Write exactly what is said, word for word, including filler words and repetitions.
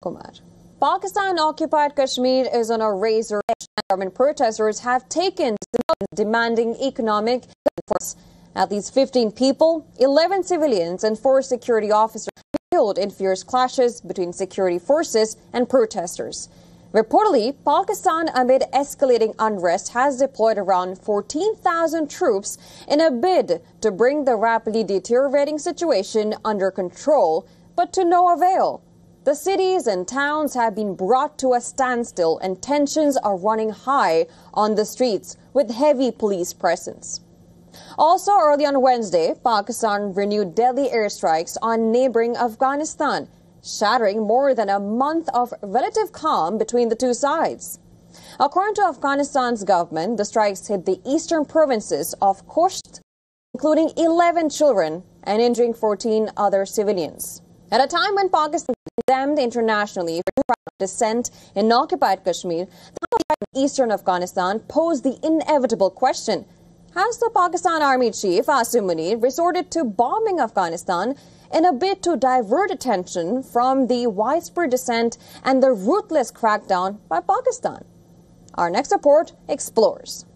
Kumar. Pakistan-occupied Kashmir is on a razor edge, and government protesters have taken demanding economic force. At least fifteen people, eleven civilians and four security officers were killed in fierce clashes between security forces and protesters. Reportedly, Pakistan, amid escalating unrest, has deployed around fourteen thousand troops in a bid to bring the rapidly deteriorating situation under control, but to no avail. The cities and towns have been brought to a standstill and tensions are running high on the streets with heavy police presence. Also early on Wednesday, Pakistan renewed deadly airstrikes on neighboring Afghanistan, shattering more than a month of relative calm between the two sides. According to Afghanistan's government, the strikes hit the eastern provinces of Khost, including eleven children and injuring fourteen other civilians. At a time when Pakistan condemned internationally for dissent in occupied Kashmir, the eastern Afghanistan posed the inevitable question: has the Pakistan Army Chief Asim Munir resorted to bombing Afghanistan in a bid to divert attention from the widespread dissent and the ruthless crackdown by Pakistan? Our next report explores.